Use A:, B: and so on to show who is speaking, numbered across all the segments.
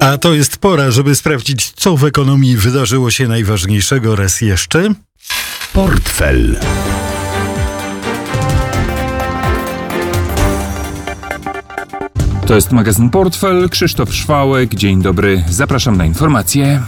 A: A to jest pora, żeby sprawdzić, co w ekonomii wydarzyło się najważniejszego. Raz jeszcze.
B: Portfel.
C: To jest magazyn Portfel. Krzysztof Szwałek. Dzień dobry. Zapraszam na informacje.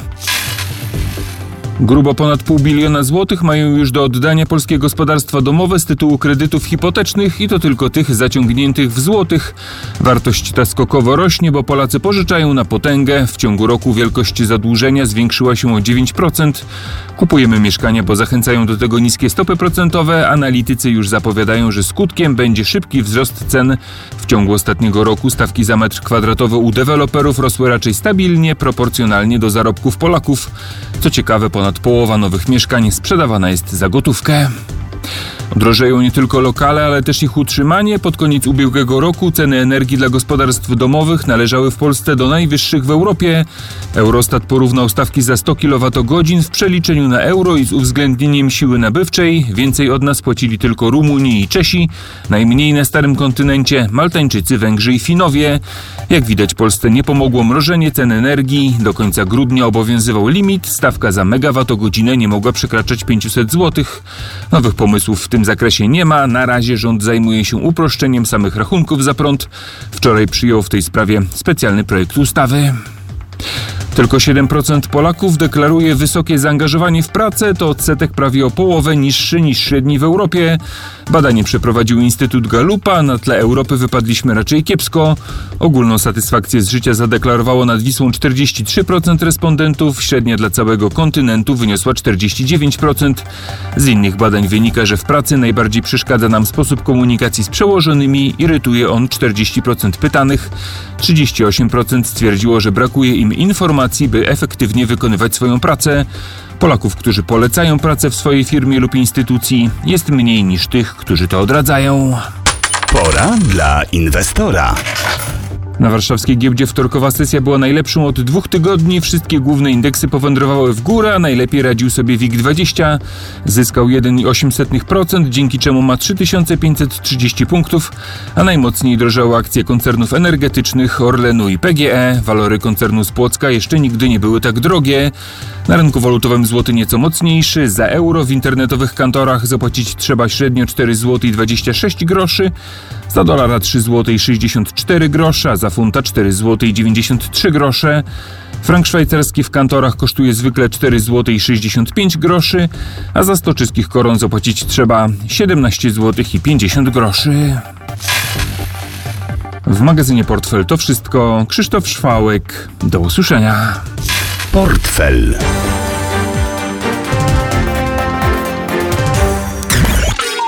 C: Grubo ponad $500 miliona mają już do oddania polskie gospodarstwa domowe z tytułu kredytów hipotecznych i to tylko tych zaciągniętych w złotych. Wartość ta skokowo rośnie, bo Polacy pożyczają na potęgę. W ciągu roku wielkość zadłużenia zwiększyła się o 9%. Kupujemy mieszkania, bo zachęcają do tego niskie stopy procentowe. Analitycy już zapowiadają, że skutkiem będzie szybki wzrost cen. W ciągu ostatniego roku stawki za metr kwadratowy u deweloperów rosły raczej stabilnie, proporcjonalnie do zarobków Polaków. Co ciekawe, ponad połowa nowych mieszkań sprzedawana jest za gotówkę. Drożeją nie tylko lokale, ale też ich utrzymanie. Pod koniec ubiegłego roku ceny energii dla gospodarstw domowych należały w Polsce do najwyższych w Europie. Eurostat porównał stawki za 100 kWh w przeliczeniu na euro i z uwzględnieniem siły nabywczej. Więcej od nas płacili tylko Rumuni i Czesi, najmniej na starym kontynencie Maltańczycy, Węgrzy i Finowie. Jak widać, Polsce nie pomogło mrożenie cen energii. Do końca grudnia obowiązywał limit. Stawka za megawattogodzinę nie mogła przekraczać 500 zł. Nowych pomysłów w tym zakresie nie ma. Na razie rząd zajmuje się uproszczeniem samych rachunków za prąd. Wczoraj przyjął w tej sprawie specjalny projekt ustawy. Tylko 7% Polaków deklaruje wysokie zaangażowanie w pracę, to odsetek prawie o połowę niższy niż średni w Europie. Badanie przeprowadził Instytut Gallupa, na tle Europy wypadliśmy raczej kiepsko. Ogólną satysfakcję z życia zadeklarowało nad Wisłą 43% respondentów, średnia dla całego kontynentu wyniosła 49%. Z innych badań wynika, że w pracy najbardziej przeszkadza nam sposób komunikacji z przełożonymi, irytuje on 40% pytanych. 38% stwierdziło, że brakuje im informacji, by efektywnie wykonywać swoją pracę. Polaków, którzy polecają pracę w swojej firmie lub instytucji, jest mniej niż tych, którzy to odradzają.
B: Pora dla inwestora.
C: Na warszawskiej giełdzie wtorkowa sesja była najlepszą od 2 tygodni. Wszystkie główne indeksy powędrowały w górę, a najlepiej radził sobie WIG20. Zyskał 1,08%, dzięki czemu ma 3530 punktów, a najmocniej drożały akcje koncernów energetycznych Orlenu i PGE. Walory koncernu z Płocka jeszcze nigdy nie były tak drogie. Na rynku walutowym złoty nieco mocniejszy. Za euro w internetowych kantorach zapłacić trzeba średnio 4,26 zł, za dolara 3,64 zł, a za funta 4,93 zł. Frank szwajcarski w kantorach kosztuje zwykle 4,65 zł, a za 100 czeskich koron zapłacić trzeba 17,50 zł. W magazynie Portfel to wszystko. Krzysztof Szwałek. Do usłyszenia.
B: Portfel.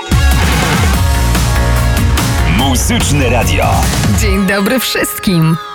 D: Muzyczne Radio.
E: Dzień dobry wszystkim.